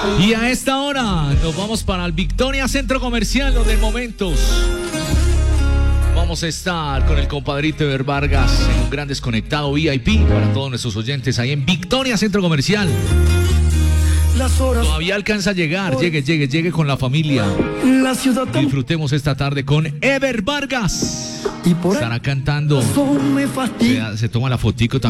Y a esta hora nos vamos para el Victoria Centro Comercial, donde en momentos vamos a estar con el compadrito Ever Vargas en un gran desconectado VIP para todos nuestros oyentes ahí en Victoria Centro Comercial. Todavía alcanza a llegar, llegue con la familia. Disfrutemos esta tarde con Ever Vargas. Estará cantando. Se toma la fotico también.